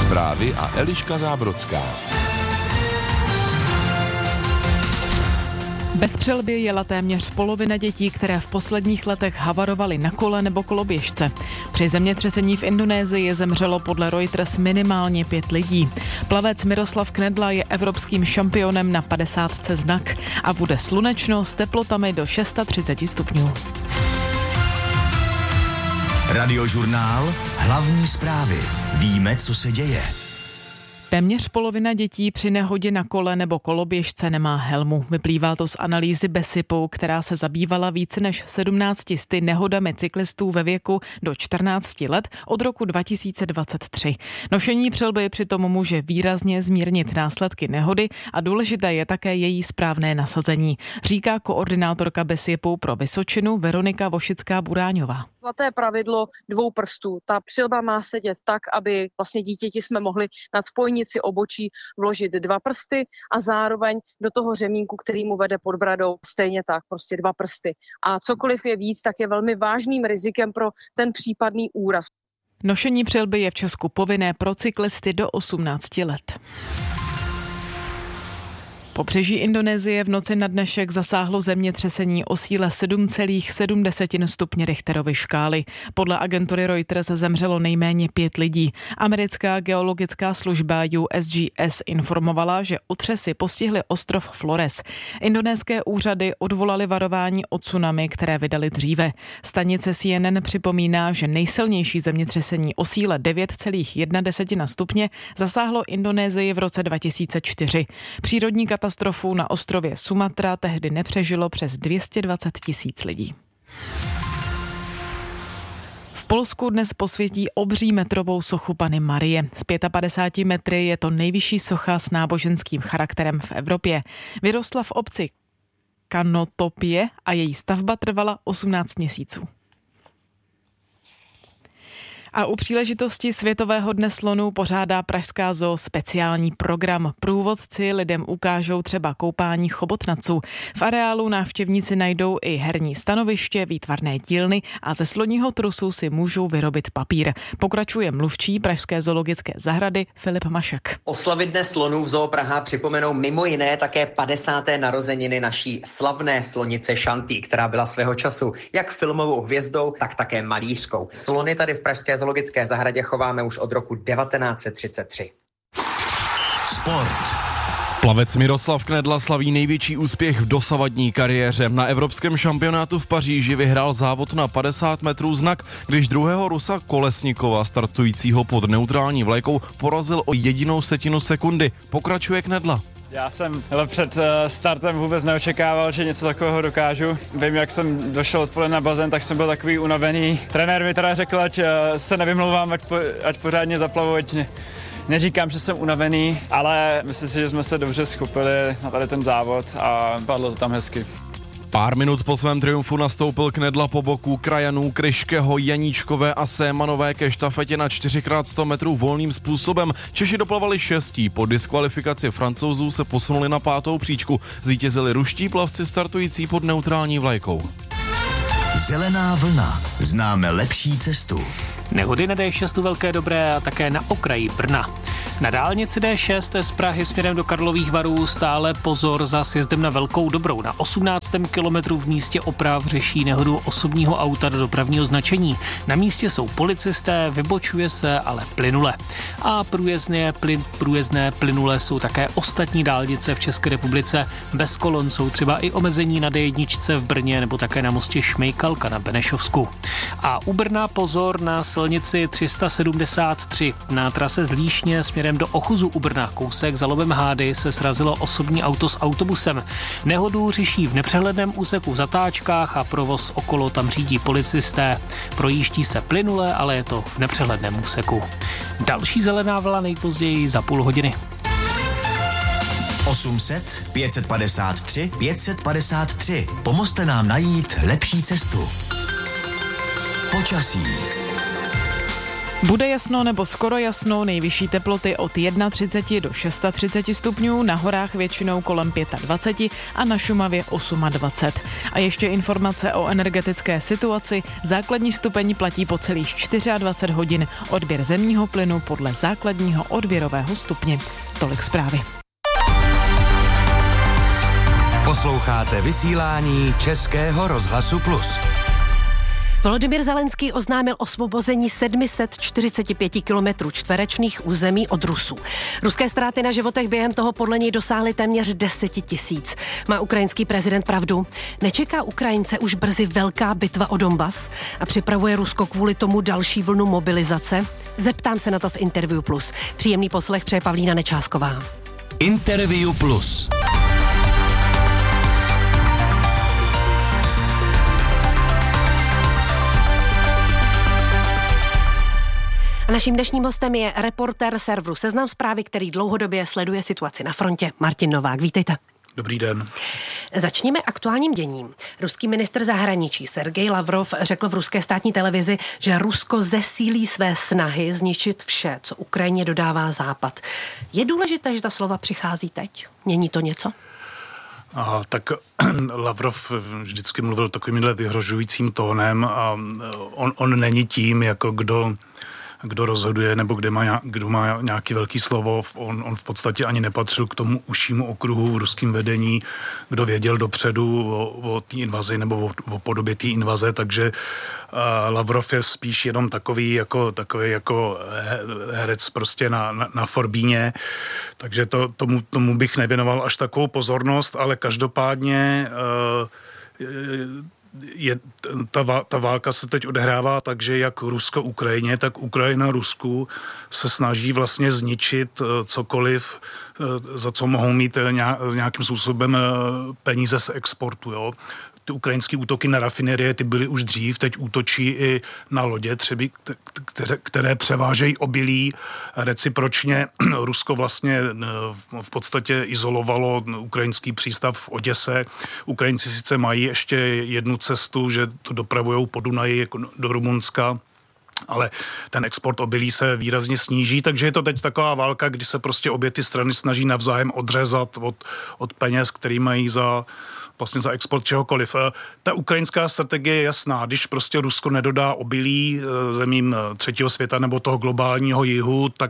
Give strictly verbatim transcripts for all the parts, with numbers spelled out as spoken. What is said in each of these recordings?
Zprávy a Eliška Zábrodská. Bez přelby jela téměř polovina dětí, které v posledních letech havarovaly na kole nebo koloběžce. Při zemětřesení v Indonésii zemřelo podle Reuters minimálně pět lidí. Plavec Miroslav Knedla je evropským šampionem na padesátce znak a bude slunečno s teplotami do třicet šest stupňů. Radiožurnál, hlavní zprávy. Víme, co se děje. Téměř polovina dětí při nehodě na kole nebo koloběžce nemá helmu. Vyplývá to z analýzy BESIPu, která se zabývala více než sedmnácti sty nehodami cyklistů ve věku do čtrnácti let od roku dva tisíce dvacet tři. Nošení přelby přitom může výrazně zmírnit následky nehody a důležité je také její správné nasazení, říká koordinátorka BESIPu pro Vysočinu Veronika Vošická-Buráňová. Zlaté pravidlo dvou prstů. Ta přilba má sedět tak, aby vlastně dítěti jsme mohli nad spojnici obočí vložit dva prsty a zároveň do toho řemínku, který mu vede pod bradou, stejně tak, prostě dva prsty. A cokoliv je víc, tak je velmi vážným rizikem pro ten případný úraz. Nošení přilby je v Česku povinné pro cyklisty do osmnácti let. Pobřeží Indonésie v noci na dnešek zasáhlo zemětřesení o síle sedm celá sedm stupně Richterovy škály. Podle agentury Reuters zemřelo nejméně pět lidí. Americká geologická služba U S G S informovala, že otřesy postihly ostrov Flores. Indonéské úřady odvolaly varování o tsunami, které vydali dříve. Stanice C N N připomíná, že nejsilnější zemětřesení o síle devět celá jedna stupně zasáhlo Indonésii v roce dva tisíce čtyři. Přírodní katastrofa Katastrofu na ostrově Sumatra tehdy nepřežilo přes dvě stě dvacet tisíc lidí. V Polsku dnes posvětí obří metrovou sochu Panny Marie. Z padesát pět metry je to nejvyšší socha s náboženským charakterem v Evropě. Vyrostla v obci Kanotopie a její stavba trvala osmnáct měsíců. A u příležitosti Světového dne slonů pořádá Pražská zoo speciální program. Průvodci lidem ukážou třeba koupání chobotnaců. V areálu návštěvníci najdou i herní stanoviště, výtvarné dílny a ze sloního trusu si můžou vyrobit papír. Pokračuje mluvčí Pražské zoologické zahrady Filip Mašek. Oslavy Dne slonů v Zoo Praha připomenou mimo jiné také padesáté narozeniny naší slavné slonice Šanty, která byla svého času jak filmovou hvězdou, tak také malířkou. Slony tady v Pražské zoologické zahradě chováme už od roku devatenáct set třicet tři. Sport. Plavec Miroslav Knedla slaví největší úspěch v dosavadní kariéře. Na evropském šampionátu v Paříži vyhrál závod na padesát metrů znak, když druhého Rusa Kolesnikova, startujícího pod neutrální vlajkou, porazil o jedinou setinu sekundy. Pokračuje Knedla. Já jsem ale před startem vůbec neočekával, že něco takového dokážu. Vím, jak jsem došel odpoledne na bazén, tak jsem byl takový unavený. Trenér mi teda řekl, ať se nevymlouvám, ať, po, ať pořádně zaplavu, ať ne, neříkám, že jsem unavený, ale myslím si, že jsme se dobře schopili na tady ten závod a padlo to tam hezky. Pár minut po svém triumfu nastoupil Knedla po boku krajanů Kryškého, Janíčkové a Sémanové ke štafetě na čtyři krát sto metrů volným způsobem. Češi doplavali šestí, po diskvalifikaci Francouzů se posunuli na pátou příčku. Zvítězili ruští plavci startující pod neutrální vlajkou. Zelená vlna. Známe lepší cestu. Nehody na D šest u Velké Dobré a také na okraji Brna. Na dálnici D šest z Prahy směrem do Karlových Varů stále pozor za sjezdem na Velkou Dobrou. Na osmnáctém kilometru v místě oprav řeší nehodu osobního auta do dopravního značení. Na místě jsou policisté, vybočuje se, ale plynule. A průjezdné, plyn, průjezdné plynule jsou také ostatní dálnice v České republice. Bez kolon jsou třeba i omezení na D jedna v Brně nebo také na mostě Šmejkalka na Benešovsku. A u Brna pozor na silnici tři sta sedmdesát tři. Na trase z Líšně směrem do Ochuzu u Brna, kousek za Lovem Hády, se srazilo osobní auto s autobusem. Nehodu řeší v nepřehledném úseku v zatáčkách a provoz okolo tam řídí policisté. Projíždí se plynule, ale je to v nepřehledném úseku. Další zelená vlna nejpozději za půl hodiny. osm set, pět set padesát tři, pět set padesát tři. Pomozte nám najít lepší cestu. Počasí. Bude jasno nebo skoro jasno, nejvyšší teploty od třicet jedna do třicet šest stupňů, na horách většinou kolem dvacet pět a na Šumavě dvacet osm. A ještě informace o energetické situaci. Základní stupeň platí po celých dvacet čtyři hodin. Odběr zemního plynu podle základního odběrového stupně. Tolik zprávy. Posloucháte vysílání Českého rozhlasu Plus. Volodymyr Zelenský oznámil osvobození sedm set čtyřicet pět kilometrů čtverečných území od Rusů. Ruské ztráty na životech během toho podle něj dosáhly téměř deset tisíc. Má ukrajinský prezident pravdu? Nečeká Ukrajince už brzy velká bitva o Donbas a připravuje Rusko kvůli tomu další vlnu mobilizace? Zeptám se na to v Interview Plus. Příjemný poslech přeje Pavlína Nečásková. Interview Plus. A naším dnešním hostem je reportér serveru Seznam Zprávy, který dlouhodobě sleduje situaci na frontě. Martin Novák, vítejte. Dobrý den. Začněme aktuálním děním. Ruský ministr zahraničí Sergej Lavrov řekl v ruské státní televizi, že Rusko zesílí své snahy zničit vše, co Ukrajině dodává Západ. Je důležité, že ta slova přichází teď? Mění to něco? Aha, tak Lavrov vždycky mluvil takovýmhle vyhrožujícím tónem a on, on není tím, jako kdo... kdo rozhoduje nebo kde má, kdo má nějaký velký slovo. On, on v podstatě ani nepatřil k tomu užšímu okruhu v ruském vedení, kdo věděl dopředu o, o té invazi nebo o, o podobě té invaze, takže uh, Lavrov je spíš jenom takový jako, takový jako herec prostě na, na, na forbíně, takže to, tomu, tomu bych nevěnoval až takovou pozornost, ale každopádně uh, Je, ta, ta válka se teď odehrává tak, že jak Rusko Ukrajině, tak Ukrajina Rusku se snaží vlastně zničit cokoliv, za co mohou mít nějakým způsobem peníze z exportu. Jo. Ty ukrajinské útoky na rafinerie, ty byly už dřív, teď útočí i na lodě, třeba, které, které převážejí obilí. Recipročně Rusko vlastně v podstatě izolovalo ukrajinský přístav v Oděse. Ukrajinci sice mají ještě jednu cestu, že to dopravujou po Dunaji jako do Rumunska, ale ten export obilí se výrazně sníží, takže je to teď taková válka, kdy se prostě obě ty strany snaží navzájem odřezat od, od peněz, který mají za vlastně za export čehokoliv. Ta ukrajinská strategie je jasná. Když prostě Rusko nedodá obilí zemím třetího světa nebo toho globálního jihu, tak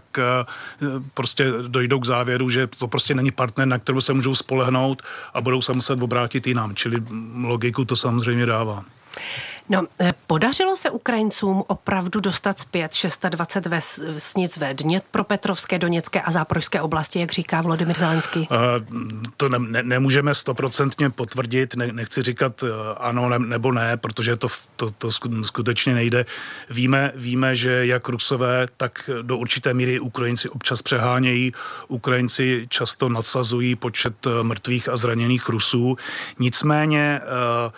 prostě dojdou k závěru, že to prostě není partner, na kterou se můžou spolehnout a budou se muset obrátit jinam. Čili logiku to samozřejmě dává. No, podařilo se Ukrajincům opravdu dostat zpět dvacet šest vesnic ve Dněpropetrovské, Doněcké a Záporožské oblasti, jak říká Volodymyr Zelenský? Uh, to ne, ne, nemůžeme stoprocentně potvrdit, ne, nechci říkat ano ne, nebo ne, protože to, to, to skutečně nejde. Víme, víme, že jak Rusové, tak do určité míry Ukrajinci občas přehánějí. Ukrajinci často nadsazují počet mrtvých a zraněných Rusů. Nicméně uh,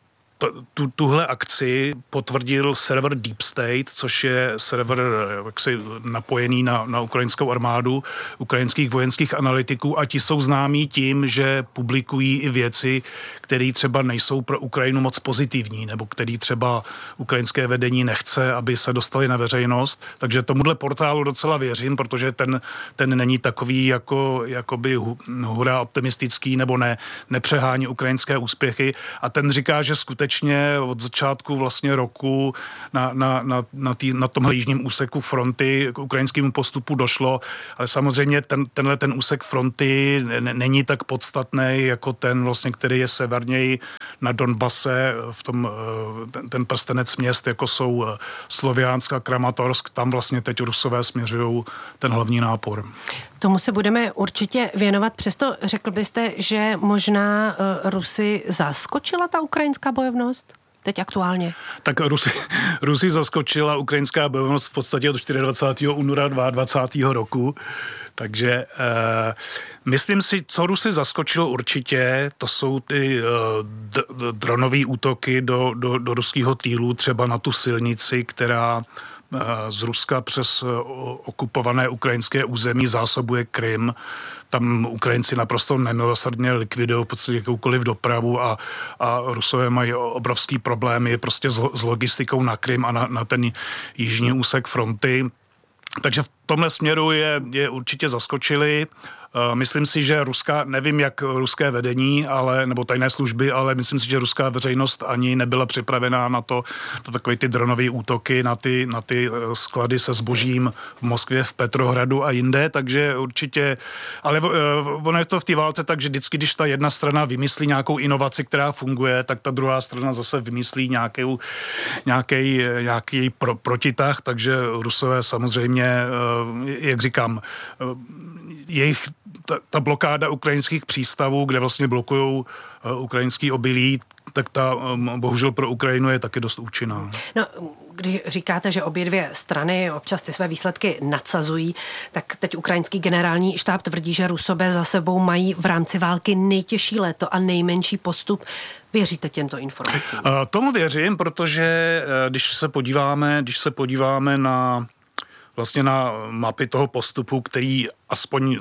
Tu, tuhle akci potvrdil server Deep State, což je server jaksi napojený na, na ukrajinskou armádu, ukrajinských vojenských analytiků, a ti jsou známí tím, že publikují i věci, které třeba nejsou pro Ukrajinu moc pozitivní, nebo který třeba ukrajinské vedení nechce, aby se dostali na veřejnost. Takže tomuhle portálu docela věřím, protože ten, ten není takový jako, jakoby hurá optimistický, nebo ne, nepřehání ukrajinské úspěchy. A ten říká, že skutečně od začátku vlastně roku na, na, na, na, tý, na tomhle jižním úseku fronty k ukrajinskému postupu došlo, ale samozřejmě ten, tenhle ten úsek fronty n- není tak podstatný jako ten vlastně, který je severněji na Donbase, v tom, ten, ten prstenec měst, jako jsou Sloviansk a Kramatorsk, tam vlastně teď Rusové směřují ten hlavní nápor. Tomu se budeme určitě věnovat. Přesto řekl byste, že možná uh, Rusy zaskočila ta ukrajinská bojovnost? Teď aktuálně. Tak Rusy, Rusy zaskočila ukrajinská bojovnost v podstatě od dvacátého čtvrtého února dvacátého druhého roku. Takže uh, myslím si, co Rusy zaskočilo určitě, to jsou ty uh, d- d- dronové útoky do, do, do ruského týlu, třeba na tu silnici, která z Ruska přes okupované ukrajinské území zásobuje Krym. Tam Ukrajinci naprosto nemilosrdně likvidují v podstatě jakoukoliv dopravu a, a Rusové mají obrovský problémy prostě s, s logistikou na Krym a na, na ten jižní úsek fronty. Takže v tomhle směru je, je určitě zaskočili. Myslím si, že ruská, nevím jak ruské vedení, ale, nebo tajné služby, ale myslím si, že ruská veřejnost ani nebyla připravená na to, to takové ty dronové útoky na ty, na ty sklady se zbožím v Moskvě, v Petrohradu a jinde, takže určitě, ale ono je to v té válce tak, že vždycky, když ta jedna strana vymyslí nějakou inovaci, která funguje, tak ta druhá strana zase vymyslí nějaký, nějaký, nějaký pro, protitah, takže Rusové samozřejmě, jak říkám, jejich ta, ta blokáda ukrajinských přístavů, kde vlastně blokují uh, ukrajinský obilí, tak ta um, bohužel pro Ukrajinu je taky dost účinná. No, když říkáte, že obě dvě strany občas ty své výsledky nadsazují, tak teď ukrajinský generální štáb tvrdí, že Rusové za sebou mají v rámci války nejtěžší léto a nejmenší postup. Věříte těmto informacím? Uh, tomu věřím, protože uh, když se podíváme, když se podíváme na vlastně na mapy toho postupu, který aspoň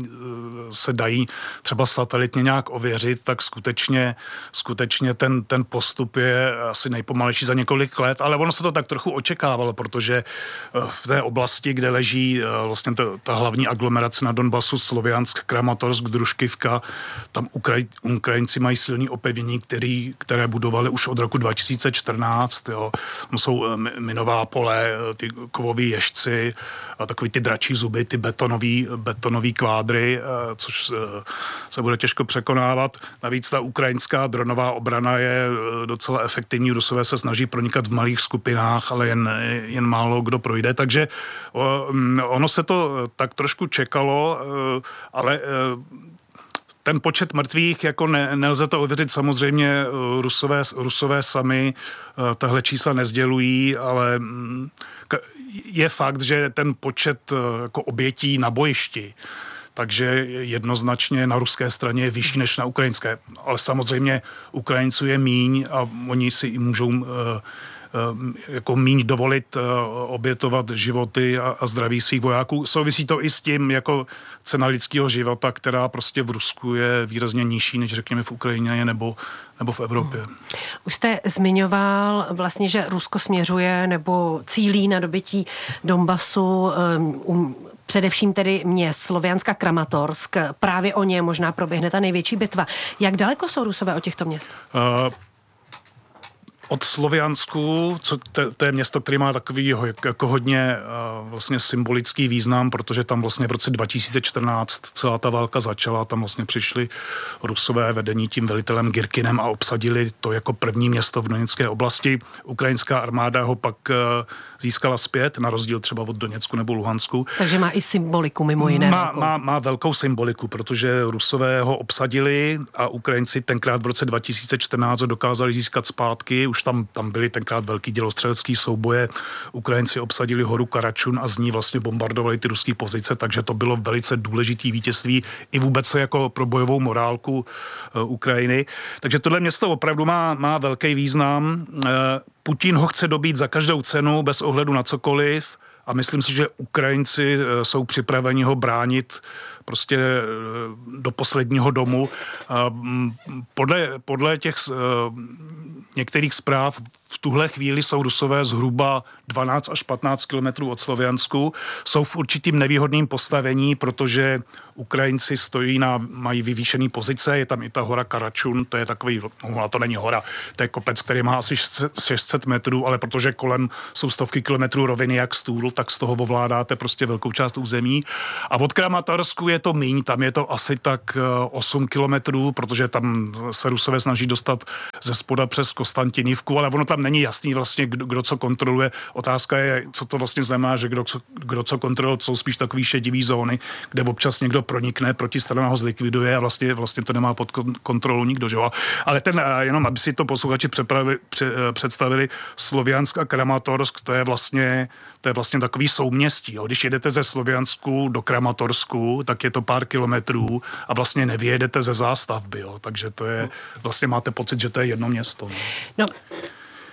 se dají třeba satelitně nějak ověřit, tak skutečně, skutečně ten, ten postup je asi nejpomalejší za několik let, ale ono se to tak trochu očekávalo, protože v té oblasti, kde leží vlastně ta, ta hlavní aglomerace na Donbasu, Sloviansk, Kramatorsk, Družkivka, tam Ukraj, Ukrajinci mají silný opevnění, který, které budovali už od roku dva tisíce čtrnáct. Jo. Jsou minová pole, ty kovový ježci, a takový ty dračí zuby, ty betonový, betonový kvádry, což se bude těžko překonávat. Navíc ta ukrajinská dronová obrana je docela efektivní. Rusové se snaží pronikat v malých skupinách, ale jen, jen málo kdo projde. Takže ono se to tak trošku čekalo, ale ten počet mrtvých, jako ne, nelze to ověřit, samozřejmě Rusové, Rusové sami tahle čísla nezdělují, ale je fakt, že ten počet jako obětí na bojišti, takže jednoznačně na ruské straně je vyšší než na ukrajinské. Ale samozřejmě Ukrajinců je míň a oni si i můžou jako míň dovolit obětovat životy a, a zdraví svých vojáků. Souvisí to i s tím, jako cena lidského života, která prostě v Rusku je výrazně nižší, než řekněme v Ukrajině nebo, nebo v Evropě. Hmm. Už jste zmiňoval vlastně, že Rusko směřuje nebo cílí na dobytí Donbasu, um, především tedy měst Slovianska, Kramatorsk. Právě o ně možná proběhne ta největší bitva. Jak daleko jsou Rusové od těchto měst? Uh, Od Sloviansku, co to, to je město, které má takový jako hodně uh, vlastně symbolický význam, protože tam vlastně v roce dva tisíce čtrnáct celá ta válka začala, tam vlastně přišli Rusové vedení tím velitelem Girkinem a obsadili to jako první město v Doněcké oblasti. Ukrajinská armáda ho pak uh, získala zpět, na rozdíl třeba od Doněcku nebo Luhansku. Takže má i symboliku mimo jiné. Má, má, má velkou symboliku, protože Rusové ho obsadili a Ukrajinci tenkrát v roce dva tisíce čtrnáct ho dokázali získat zpátky. Už tam, tam byly tenkrát velký dělostřelecký souboje. Ukrajinci obsadili horu Karačun a z ní vlastně bombardovali ty ruské pozice, takže to bylo velice důležitý vítězství i vůbec jako pro bojovou morálku uh, Ukrajiny. Takže tohle město opravdu má, má velký význam. Uh, Putin ho chce dobít za každou cenu, bez ohledu na cokoliv, a myslím si, že Ukrajinci jsou připraveni ho bránit prostě do posledního domu. Podle, podle těch některých zpráv v tuhle chvíli jsou Rusové zhruba dvanáct až patnáct kilometrů od Sloviansku. Jsou v určitým nevýhodným postavení, protože Ukrajinci stojí na, mají vyvýšený pozice, je tam i ta hora Karačun, to je takový, no, to není hora, to je kopec, který má asi šest set metrů, ale protože kolem jsou stovky kilometrů roviny jak stůl, tak z toho ovládáte prostě velkou část území. A od Kramatorsku je to míň, tam je to asi tak osm kilometrů, protože tam se Rusové snaží dostat ze spoda přes Konstantinivku, ale ono tam není jasný vlastně, kdo, kdo co kontroluje. Otázka je, co to vlastně znamená, že kdo, kdo co kontroluje, jsou spíš takový šedivý zóny, kde občas někdo pronikne, protistrana ho zlikviduje a vlastně, vlastně to nemá pod kontrolou nikdo. Že? Ale ten, jenom aby si to posluchači představili, Sloviansk a Kramatorsk, to je vlastně, to je vlastně takový souměstí. Jo? Když jedete ze Sloviansku do Kramatorsku, tak je to pár kilometrů a vlastně nevyjedete ze zástavby. Jo? Takže to je, vlastně máte pocit, že to je jedno město. No.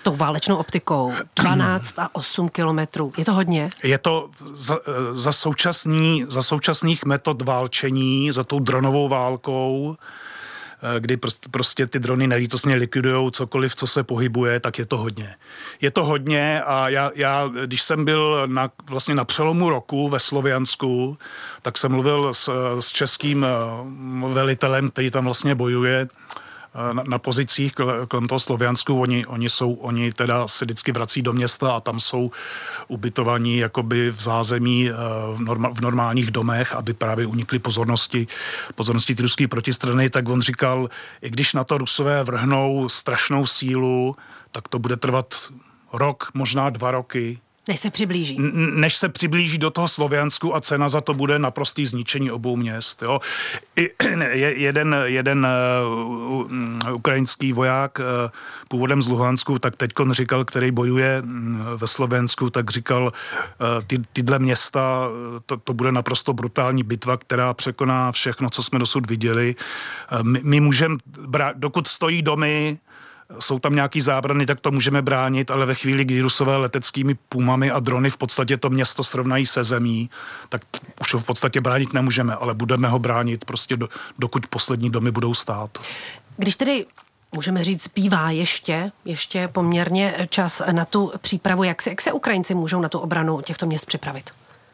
tou válečnou optikou dvanáct a osm kilometrů. Je to hodně? Je to za, za, současný, za současných metod válčení, za tou dronovou válkou, kdy prostě ty drony nelítostně likvidujou cokoliv, co se pohybuje, tak je to hodně. Je to hodně a já, já když jsem byl na, vlastně na přelomu roku ve Sloviansku, tak jsem mluvil s, s českým velitelem, který tam vlastně bojuje na, na pozicích kolem toho Sloviansku. Oni, oni, jsou, oni teda se vždycky vrací do města a tam jsou ubytovaní jakoby v zázemí v, norma, v normálních domech, aby právě unikli pozornosti, pozornosti ty ruské protistrany. Tak on říkal, i když na to Rusové vrhnou strašnou sílu, tak to bude trvat rok, možná dva roky. Než se přiblíží. Než se přiblíží do toho Sloviansku a cena za to bude naprostý zničení obou měst. Jo. I, jeden jeden uh, ukrajinský voják uh, původem z Luhansku, tak teďkon říkal, který bojuje uh, ve Slovensku, tak říkal, uh, ty, tyhle města, to, to bude naprosto brutální bitva, která překoná všechno, co jsme dosud viděli. Uh, my, my můžeme, dokud stojí domy, jsou tam nějaký zábrany, tak to můžeme bránit, ale ve chvíli, kdy Rusové leteckými pumami a drony v podstatě to město srovnají se zemí, tak už ho v podstatě bránit nemůžeme, ale budeme ho bránit prostě do, dokud poslední domy budou stát. Když tedy můžeme říct, zbývá ještě, ještě poměrně čas na tu přípravu, jak se, jak se Ukrajinci můžou na tu obranu těchto měst připravit?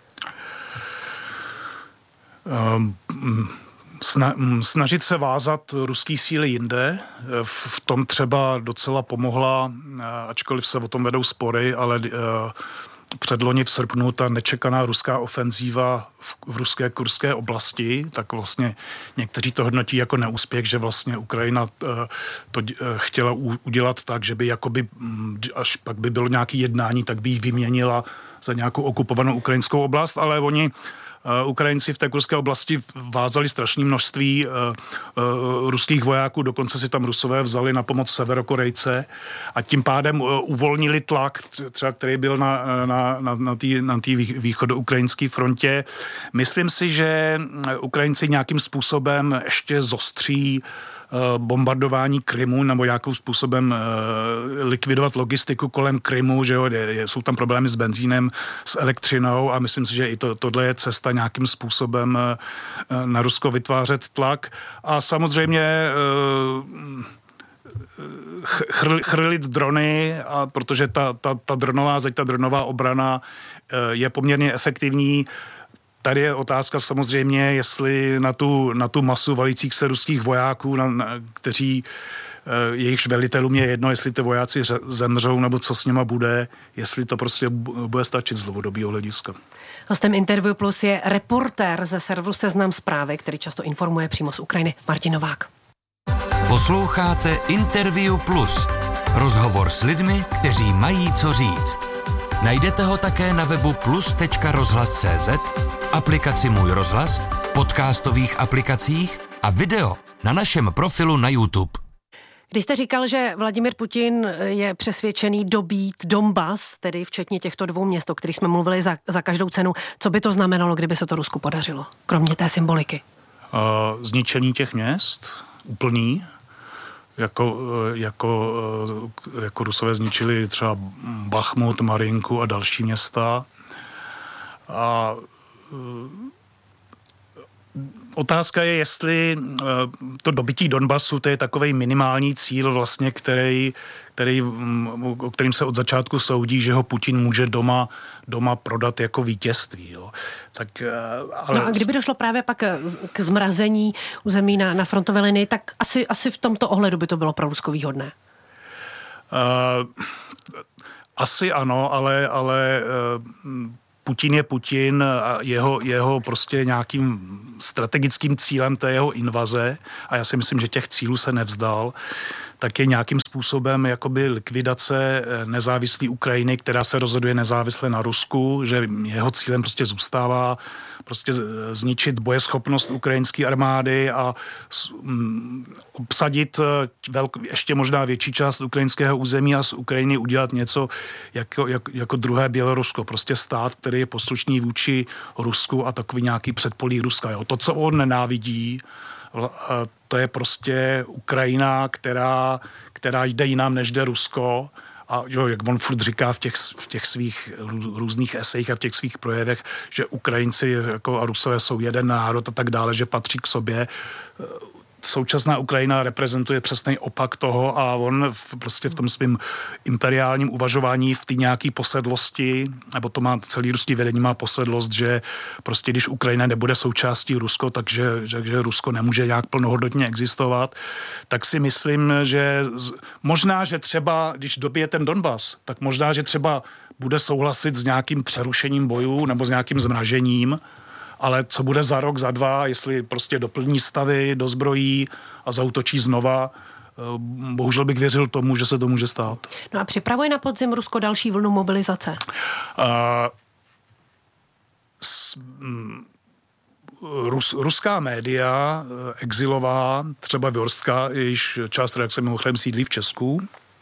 Um, Snažit se vázat ruský síly jinde, v tom třeba docela pomohla, ačkoliv se o tom vedou spory, ale předloni v srpnu ta nečekaná ruská ofenzíva v, v ruské kurské oblasti, tak vlastně někteří to hodnotí jako neúspěch, že vlastně Ukrajina to chtěla udělat tak, že by jakoby, až pak by bylo nějaké jednání, tak by ji vyměnila za nějakou okupovanou ukrajinskou oblast, ale oni Uh, Ukrajinci v té kurské oblasti vázali strašné množství uh, uh, ruských vojáků, dokonce si tam Rusové vzali na pomoc Severokorejce a tím pádem uh, uvolnili tlak, třeba který byl na, na, na, na té na východoukrajinské frontě. Myslím si, že Ukrajinci nějakým způsobem ještě zostří bombardování Krymu nebo nějakým způsobem likvidovat logistiku kolem Krymu, že jo, jsou tam problémy s benzínem, s elektřinou a myslím si, že i to, tohle je cesta nějakým způsobem na Rusko vytvářet tlak. A samozřejmě chr, chrlit drony, a protože ta, ta, ta dronová zeď, ta dronová obrana je poměrně efektivní. Tady je otázka samozřejmě, jestli na tu, na tu masu valících se ruských vojáků, na, na, kteří jejichž velitelům je jedno, jestli ty vojáci zemřou nebo co s nima bude, jestli to prostě bude stačit z dlouhodobého hlediska. Hostem Interview Plus je reportér ze serveru Seznam Zprávy, který často informuje přímo z Ukrajiny, Martin Novák. Posloucháte Interview Plus. Rozhovor s lidmi, kteří mají co říct. Najdete ho také na webu plus tečka rozhlas tečka cé zet, aplikaci Můj rozhlas, podcastových aplikacích a video na našem profilu na YouTube. Když jste říkal, že Vladimír Putin je přesvědčený dobít Donbas, tedy včetně těchto dvou měst, o kterých jsme mluvili za, za každou cenu, co by to znamenalo, kdyby se to Rusku podařilo, kromě té symboliky? Uh, zničení těch měst, úplný, jako, jako, jako Rusové zničili třeba Bachmut, Marinku a další města. A otázka je, jestli to dobytí Donbasu, to je takovej minimální cíl vlastně, který, který, o kterým se od začátku soudí, že ho Putin může doma, doma prodat jako vítězství. Jo. Tak, ale... No a kdyby došlo právě pak k zmrazení území na, na frontové linii, tak asi, asi v tomto ohledu by to bylo pro Rusko výhodné. Uh, asi ano, ale, ale uh, Putin je Putin a jeho, jeho prostě nějakým strategickým cílem té jeho invaze, a já si myslím, že těch cílů se nevzdal, tak je nějakým způsobem jakoby likvidace nezávislé Ukrajiny, která se rozhoduje nezávisle na Rusku, že jeho cílem prostě zůstává prostě zničit bojeschopnost ukrajinské armády a obsadit velk, ještě možná větší část ukrajinského území a z Ukrajiny udělat něco jako, jako, jako druhé Bělorusko. Prostě stát, který je poslušný vůči Rusku a takový nějaký předpolí Ruska. Jo. To, co on nenávidí, to je prostě Ukrajina, která, která jde jinam, než jde Rusko, a jo, jak on furt říká v těch, v těch svých různých esejích a v těch svých projevech, že Ukrajinci jako a Rusové jsou jeden národ a tak dále, že patří k sobě. Současná Ukrajina reprezentuje přesný opak toho a on v, prostě v tom svým imperiálním uvažování v té nějaké posedlosti, nebo to má celý ruský vedení má posedlost, že prostě když Ukrajina nebude součástí Rusko, takže že, že Rusko nemůže nějak plnohodnotně existovat, tak si myslím, že z, možná, že třeba, když dobije ten Donbas, tak možná, že třeba bude souhlasit s nějakým přerušením bojů nebo s nějakým zmražením, ale co bude za rok, za dva, jestli prostě doplní stavy, dozbrojí a zaútočí znova, bohužel bych věřil tomu, že se to může stát. No a připravuje na podzim Rusko další vlnu mobilizace? Uh, s, mm, Rus, ruská média, exilová, třeba Vjorstka, jejíž část redakce mimochodem sídlí v Česku,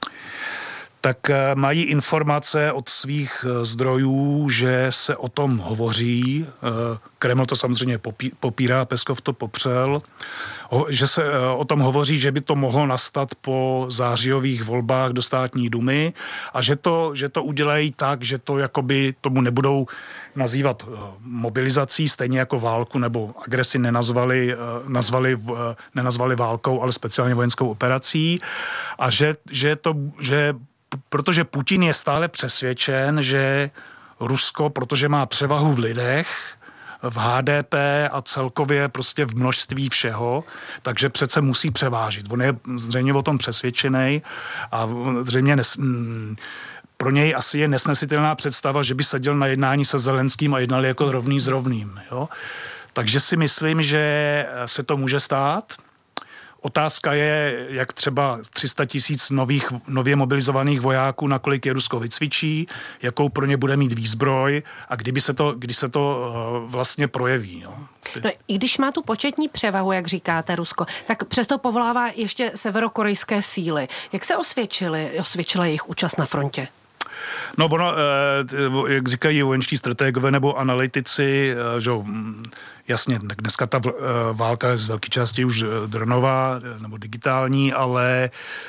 tak mají informace od svých zdrojů, že se o tom hovoří. Kreml to samozřejmě popírá, Peskov to popřel, že se o tom hovoří, že by to mohlo nastat po zářijových volbách do státní dumy a že to, že to udělají tak, že to jakoby tomu nebudou nazývat mobilizací, stejně jako válku nebo agresi nenazvali, nazvali, nenazvali válkou, ale speciálně vojenskou operací a že, že to, že protože Putin je stále přesvědčen, že Rusko, protože má převahu v lidech, v há dé pé a celkově prostě v množství všeho, takže přece musí převážit. On je zřejmě o tom přesvědčený a zřejmě nes, pro něj asi je nesnesitelná představa, že by seděl na jednání se Zelenským a jednali jako rovný s rovným. Jo? Takže si myslím, že se to může stát. Otázka je, jak třeba tři sta tisíc nových, nově mobilizovaných vojáků, nakolik je Rusko vycvičí, jakou pro ně bude mít výzbroj a kdyby se to, kdy se to uh, vlastně projeví. No. No, i když má tu početní převahu, jak říkáte, Rusko, tak přesto povolává ještě severokorejské síly. Jak se osvědčily, osvědčila jejich účast na frontě? No ono, jak říkají vojenští strategové nebo analytici, že jasně, dneska ta válka je z velké části už dronová nebo digitální, ale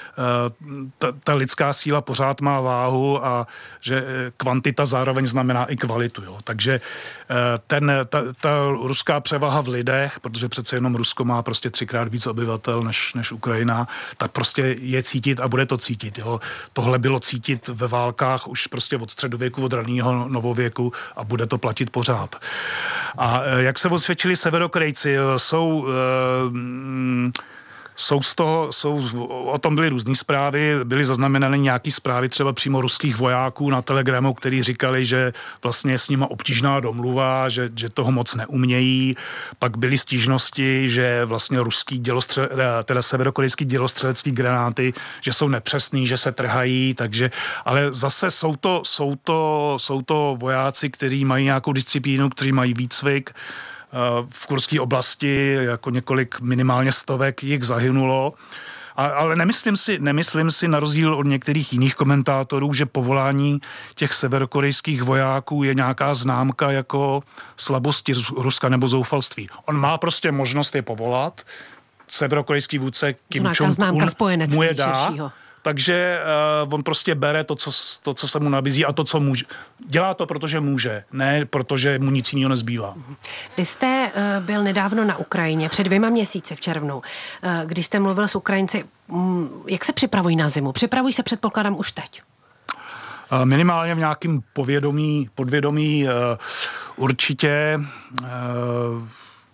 ta, ta lidská síla pořád má váhu a že kvantita zároveň znamená i kvalitu. Jo. Takže ten, ta, ta ruská převaha v lidech, protože přece jenom Rusko má prostě třikrát víc obyvatel než, než Ukrajina, tak prostě je cítit a bude to cítit. Jo. Tohle bylo cítit ve válkách už prostě od středověku, od raného novověku a bude to platit pořád. A jak se osvědčili Severokorejci, jsou... Uh, Jsou z toho, jsou, o tom byly různý zprávy, byly zaznamenány nějaký zprávy třeba přímo ruských vojáků na Telegramu, kteří říkali, že vlastně je s nima obtížná domluva, že, že toho moc neumějí. Pak byly stížnosti, že vlastně ruský dělostřel, teda severokorejský dělostřelecký granáty, že jsou nepřesný, že se trhají, takže, ale zase jsou to, jsou to, jsou to vojáci, kteří mají nějakou disciplínu, kteří mají výcvik. V kurské oblasti jako několik minimálně stovek jich zahynulo. A, ale nemyslím si, nemyslím si na rozdíl od některých jiných komentátorů, že povolání těch severokorejských vojáků je nějaká známka jako slabosti Ruska nebo zoufalství. On má prostě možnost je povolat. Severokorejský vůdce Kim Jong-un mu je dá. Širšího. Takže uh, on prostě bere to co, to, co se mu nabízí a to, co může. Dělá to, protože může, ne protože mu nic jiného nezbývá. Vy jste uh, byl nedávno na Ukrajině, před dvěma měsíci v červnu, uh, když jste mluvil s Ukrajinci. Um, jak se připravují na zimu? Připravují se, předpokládám, už teď? Uh, minimálně v nějakém povědomí, podvědomí uh, určitě... Uh,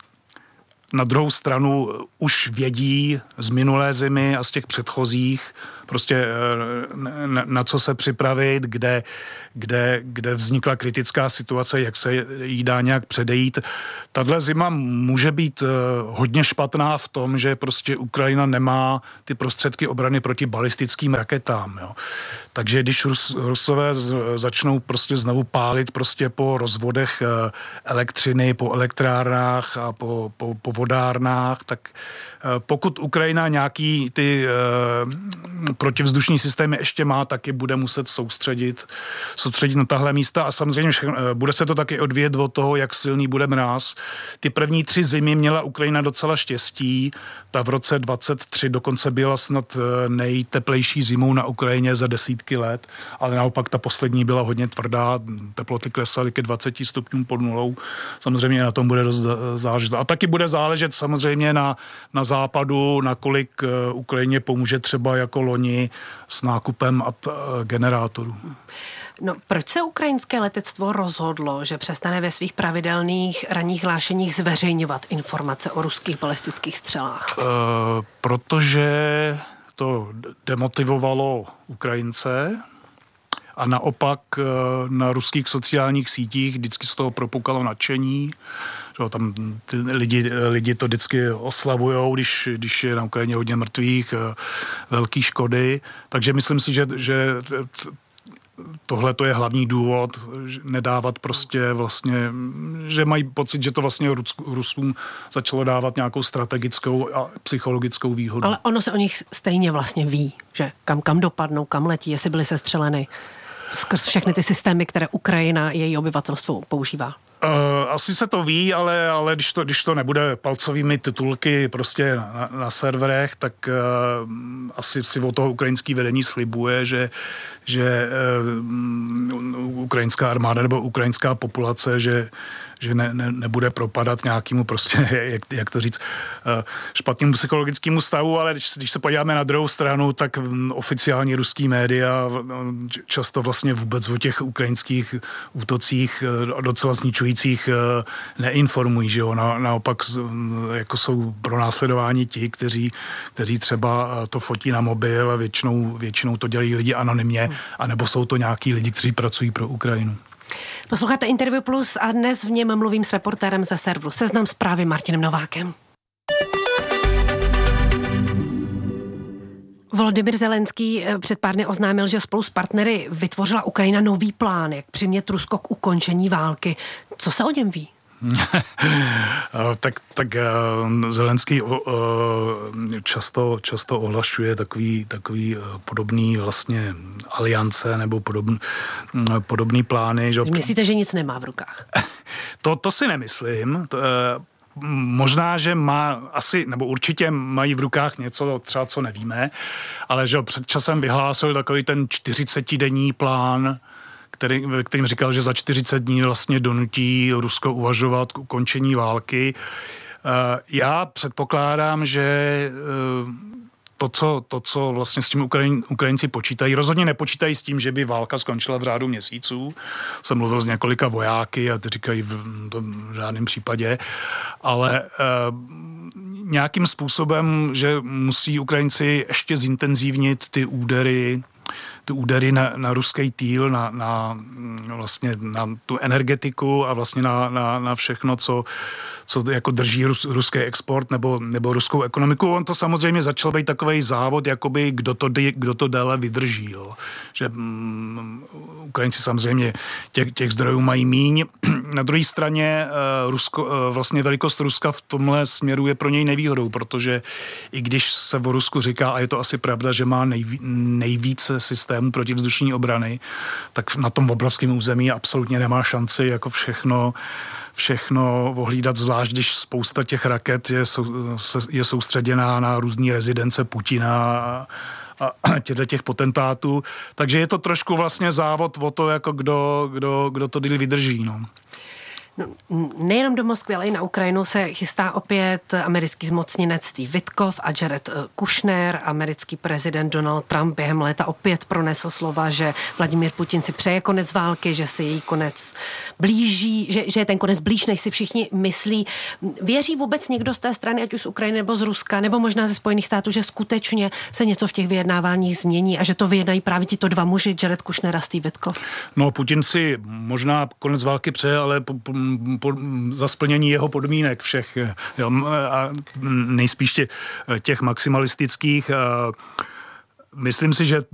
Na druhou stranu už vědí z minulé zimy a z těch předchozích prostě na, na co se připravit, kde, kde, kde vznikla kritická situace, jak se jí dá nějak předejít. Tahle zima může být hodně špatná v tom, že prostě Ukrajina nemá ty prostředky obrany proti balistickým raketám. Jo. Takže když Rus, Rusové z, začnou prostě znovu pálit prostě po rozvodech elektřiny, po elektrárnách a po, po, po vodárnách, tak pokud Ukrajina nějaký ty protivzdušní systémy ještě má, taky bude muset soustředit, soustředit na tahle místa a samozřejmě všechno, bude se to taky odvíjet od toho, jak silný bude mráz. Ty první tři zimy měla Ukrajina docela štěstí, ta v roce dvacet tři dokonce byla snad nejteplejší zimou na Ukrajině za desítky let, ale naopak ta poslední byla hodně tvrdá, teploty klesaly ke dvaceti stupňům pod nulou. Samozřejmě na tom bude dost záležet. A taky bude záležet samozřejmě na, na západu, nakolik Ukrajině pomůže třeba jako loni s nákupem generátorů. No, proč se ukrajinské letectvo rozhodlo, že přestane ve svých pravidelných ranních hlášeních zveřejňovat informace o ruských balistických střelách? E, protože to demotivovalo Ukrajince a naopak na ruských sociálních sítích vždycky z toho propukalo nadšení. Tam ty lidi, lidi to vždycky oslavujou, když, když je na Ukrajině hodně mrtvých, velký škody. Takže myslím si, že, že tohle to je hlavní důvod, nedávat prostě vlastně, že mají pocit, že to vlastně Rusům začalo dávat nějakou strategickou a psychologickou výhodu. Ale ono se o nich stejně vlastně ví, že kam, kam dopadnou, kam letí, jestli byly sestřeleny skrz všechny ty systémy, které Ukrajina, její obyvatelstvo používá. Uh, asi se to ví, ale, ale když, to, když to nebude palcovými titulky prostě na, na serverech, tak uh, asi si o toho ukrajinský vedení slibuje, že, že uh, ukrajinská armáda nebo ukrajinská populace, že že ne, ne, nebude propadat nějakému prostě, jak, jak to říct, špatnému psychologickému stavu, ale když, když se podíváme na druhou stranu, tak oficiální ruský média často vlastně vůbec o těch ukrajinských útocích docela zničujících neinformují, že jo, na, naopak jako jsou pronásledováni ti, kteří, kteří třeba to fotí na mobil a většinou, většinou to dělají lidi anonymně, anebo jsou to nějaký lidi, kteří pracují pro Ukrajinu. Posloucháte Interview Plus a dnes v něm mluvím s reportérem ze serveru Seznam Zprávy Martinem Novákem. Volodymyr Zelenský před pár dny oznámil, že spolu s partnery vytvořila Ukrajina nový plán, jak přimět Rusko k ukončení války. Co se o něm ví? tak, tak Zelenský často, často ohlašuje takový, takový podobný vlastně aliance nebo podobný, podobný plány. Že... Myslíte, že nic nemá v rukách? to, to si nemyslím. To, možná, že má asi, nebo určitě mají v rukách něco třeba, co nevíme, ale že před časem vyhlásil takový ten čtyřicetidenní plán, Který, kterým říkal, že za čtyřicet dní vlastně donutí Rusko uvažovat k ukončení války. Já předpokládám, že to, co, to, co vlastně s tím Ukrajin, Ukrajinci počítají, rozhodně nepočítají s tím, že by válka skončila v řádu měsíců. Jsem mluvil s několika vojáky a ty říkají v, v žádném případě, ale nějakým způsobem, že musí Ukrajinci ještě zintenzívnit ty údery ty údery na, na ruský týl, na, na, vlastně na tu energetiku a vlastně na, na, na všechno, co, co jako drží rus, ruský export nebo, nebo ruskou ekonomiku. On to samozřejmě začal být takovej závod, jakoby kdo to, kdo to déle vydrží. Jo. Že um, Ukrajinci samozřejmě těch, těch zdrojů mají míň. Na druhé straně uh, Rusko, uh, vlastně velikost Ruska v tomhle směru je pro něj nevýhodou, protože i když se o Rusku říká, a je to asi pravda, že má nejví, nejvíce systémů protivzdušní obrany, tak na tom obrovském území absolutně nemá šanci jako všechno všechno ohlídat, zvlášť když spousta těch raket je, je soustředěná na různý rezidence Putina a, a těchto těch potentátů. Takže je to trošku vlastně závod o to, jako kdo, kdo, kdo to díl vydrží. No. No, nejenom do Moskvy, ale i na Ukrajinu se chystá opět americký zmocněnec Steve Witkoff a Jared Kushner. Americký prezident Donald Trump během léta opět pronesl slova, že Vladimír Putin si přeje konec války, že si její konec blíží, že, že je ten konec blíž, než si všichni myslí. Věří vůbec někdo z té strany, ať už z Ukrajiny nebo z Ruska, nebo možná ze Spojených států, že skutečně se něco v těch vyjednáváních změní a že to vyjednají právě tito dva muži, Jared Kushner a Steve Witkoff? No, Putin si možná konec války přeje, ale po, po, po, za splnění jeho podmínek všech jo, a nejspíš těch maximalistických. Myslím si, že